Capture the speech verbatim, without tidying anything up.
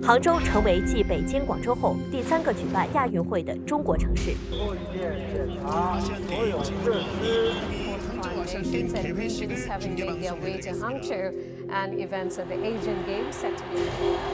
杭州成为继北京、广州后第三个举办亚运会的中国城市。 Nations and regions having made their way to Hangzhou, and events at the Asian Games set to begin.